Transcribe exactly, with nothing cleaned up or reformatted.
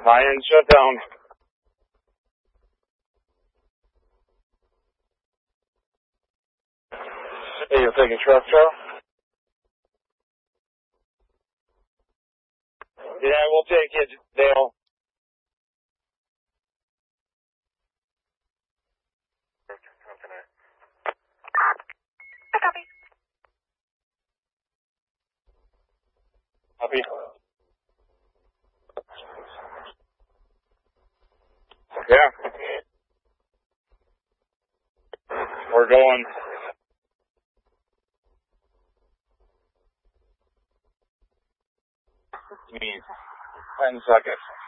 High-end shutdown. Hey, you're taking truck, Joe? Yeah, we'll take it, Dale. Copy. Yeah. We're going. Ten seconds.